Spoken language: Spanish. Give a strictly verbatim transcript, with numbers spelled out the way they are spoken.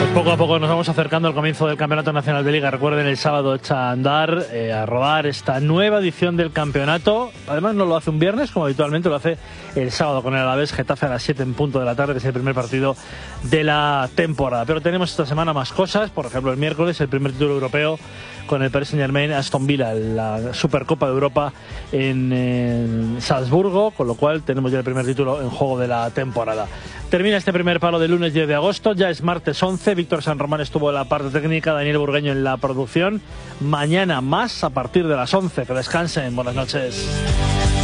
Poco a poco nos vamos acercando al comienzo del Campeonato Nacional de Liga. Recuerden, el sábado echa a andar, eh, a rodar esta nueva edición del campeonato. Además no lo hace un viernes, como habitualmente lo hace el sábado con el Alavés Getafe a las siete en punto de la tarde, que es el primer partido de la temporada. Pero tenemos esta semana más cosas. Por ejemplo, el miércoles el primer título europeo con el Paris Saint-Germain Aston Villa, la Supercopa de Europa en, en Salzburgo, con lo cual tenemos ya el primer título en juego de la temporada. Termina este primer palo del lunes diez de agosto, ya es martes once, Víctor San Román estuvo en la parte técnica, Daniel Burgueño en la producción. Mañana más a partir de las once, que descansen, buenas noches.